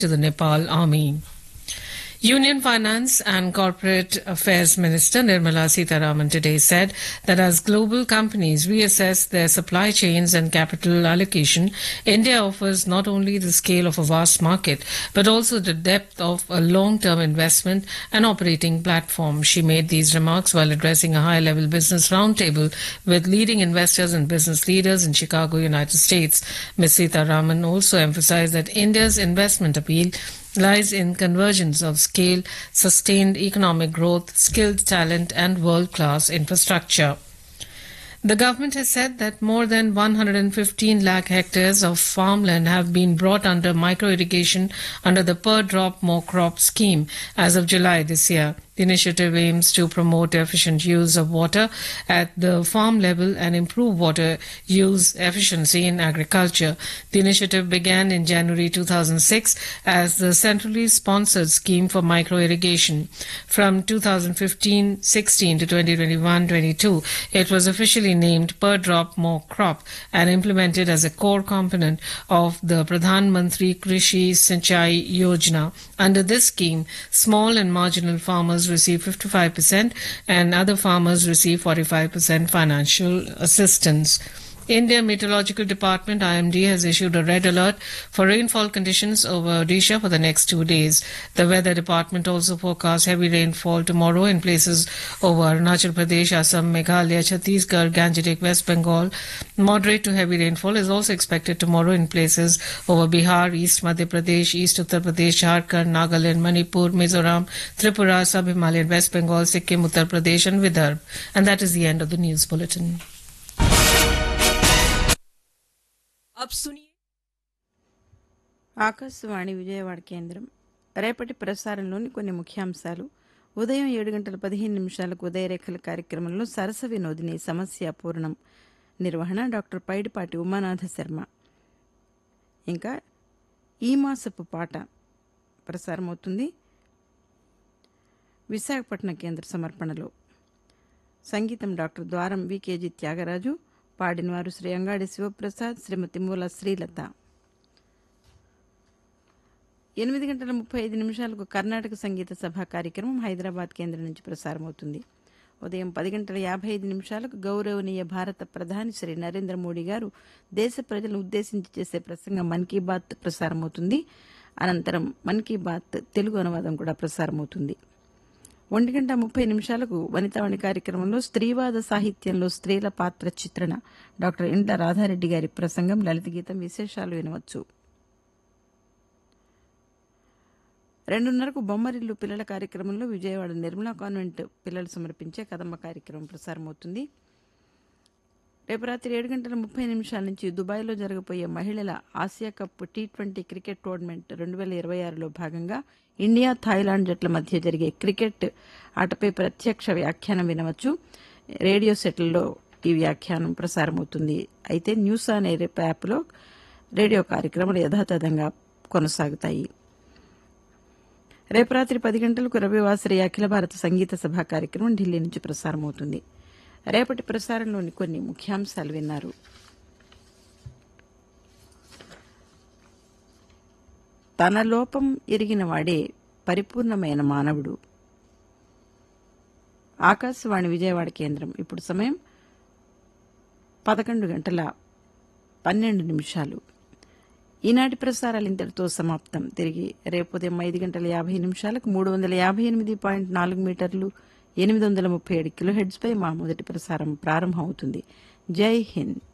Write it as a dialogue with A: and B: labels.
A: to the Nepal Army. Union Finance and Corporate Affairs Minister Nirmala Sitharaman today said that as global companies reassess their supply chains and capital allocation, India offers not only the scale of a vast market, but also the depth of a long-term investment and operating platform. She made these remarks while addressing a high-level business roundtable with leading investors and business leaders in Chicago, United States. Ms. Sitharaman also emphasized that India's investment appeal lies in convergence of scale, sustained economic growth, skilled talent, and world-class infrastructure. The government has said that more than 115 lakh hectares of farmland have been brought under micro-irrigation under the Per Drop More Crop scheme as of July this year. The initiative aims to promote efficient use of water at the farm level and improve water use efficiency in agriculture. The initiative began in January 2006 as the centrally sponsored scheme for micro-irrigation. From 2015-16 to 2021-22, it was officially named Per Drop More Crop and implemented as a core component of the Pradhan Mantri Krishi Sinchai Yojana. Under this scheme, small and marginal farmers receive 55% and other farmers receive 45% financial assistance. India Meteorological Department IMD has issued a red alert for rainfall conditions over Odisha for the next 2 days. The weather department also forecasts heavy rainfall tomorrow in places over Arunachal Pradesh, Assam, Meghalaya, Chhattisgarh, Gangetic, West Bengal. Moderate to heavy rainfall is also expected tomorrow in places over Bihar, East Madhya Pradesh, East Uttar Pradesh, Jharkhand, Nagaland, Manipur, Mizoram, Tripura, Sub-Himalayan, West Bengal, Sikkim, Uttar Pradesh and Vidarbha. And that is the end of the news bulletin.
B: अब सुनिए ఆకాశవాణి విజయవాడ కేంద్రం రేపటి ప్రసారంలోని కొన్ని ముఖ్యాంశాలు. ఉదయం 7:15 ఉదయరేఖల కార్యక్రమంలో సరస వినోదిని సమస్య పూర్ణం నిర్వహణ డాక్టర్ పైడిపాటి ఉమానాథ శర్మ. ఇంకా ఈ మాసపు పాట ప్రసారమవుతుంది విశాఖపట్నం కేంద్ర సమర్పణలో. సంగీతం డాక్టర్ ద్వారం వికేజీ త్యాగరాజు. పాడినవారు శ్రీ అంగాడి శివప్రసాద్, శ్రీమతి మూల శ్రీలత. 8:35 కర్ణాటక సంగీత సభ కార్యక్రమం హైదరాబాద్ కేంద్రం నుంచి ప్రసారమవుతుంది. ఉదయం 10:55 గౌరవనీయ భారత ప్రధాని శ్రీ నరేంద్ర మోడీ గారు దేశ ప్రజలను ఉద్దేశించి చేసే ప్రసంగం మన్ కీ బాత్ ప్రసారమవుతుంది. అనంతరం మన్ కీ బాత్ తెలుగు అనువాదం కూడా ప్రసారమవుతుంది. 1:30 వనితావాణి కార్యక్రమంలో స్త్రీవాద సాహిత్యంలో స్త్రీల పాత్ర చిత్రణ డాక్టర్ ఇండ్ల రాధారెడ్డి గారి ప్రసంగం, లలిత గీతం విశేషాలు వినవచ్చు. 2:30 బొమ్మరిల్లు పిల్లల కార్యక్రమంలో విజయవాడ నిర్మలా కాన్వెంట్ పిల్లలు సమర్పించే కదంబ కార్యక్రమం ప్రసారమవుతుంది. రేపు రాత్రి 7:30 నుంచి దుబాయ్లో జరగబోయే మహిళల Asia cup T20 cricket tournament 2026లో భాగంగా ఇండియా థాయిలాండ్ జట్ల మధ్య జరిగే క్రికెట్ ఆటపై ప్రత్యక్ష వ్యాఖ్యానం వినవచ్చు. రేడియో సెట్లలో ఈ వ్యాఖ్యానం ప్రసారమవుతుంది. అయితే న్యూస్ ఆన్ ఎయిర్ యాప్లో రేడియో కార్యక్రమాలు యథాతథంగా కొనసాగుతాయి. రేపు రాత్రి 10 గంటలకు రవివాసరి అఖిల భారత సంగీత సభ కార్యక్రమం ఢిల్లీ నుంచి ప్రసారమవుతుంది. రేపటి ప్రసారంలోని కొన్ని ముఖ్యాంశాలు విన్నారు. తన లోపం ఎరిగిన వాడే పరిపూర్ణమైన మానవుడు. ఆకాశవాణి విజయవాడ కేంద్రం. ఇప్పుడు సమయం 11:12 ఈనాటి ప్రసారాలు ఇంతటితో సమాప్తం. తిరిగి రేపు ఉదయం 5:50 358.4 మీటర్లు 837 కిలోహెర్ట్జ్పై మా మొదటి ప్రసారం ప్రారంభమవుతుంది. జై హింద్.